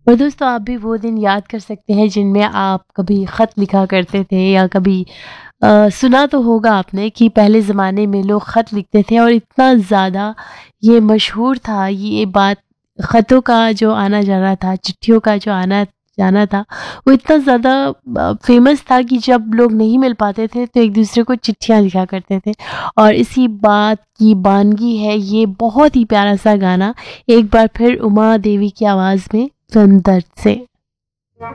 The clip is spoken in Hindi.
और दोस्तों आप भी वो दिन याद कर सकते हैं जिनमें आप कभी ख़त लिखा करते थे या कभी सुना तो होगा आपने कि पहले ज़माने में लोग ख़त लिखते थे और इतना ज़्यादा ये मशहूर था ये बात। ख़तों का जो आना जाना था, चिट्ठियों का जो आना जाना था, वो इतना ज़्यादा फ़ेमस था कि जब लोग नहीं मिल पाते थे तो एक दूसरे को चिट्ठियाँ लिखा करते थे। और इसी बात की बानगी है ये बहुत ही प्यारा सा गाना, एक बार फिर उमा देवी की आवाज़ में, फिल्म दर्द से।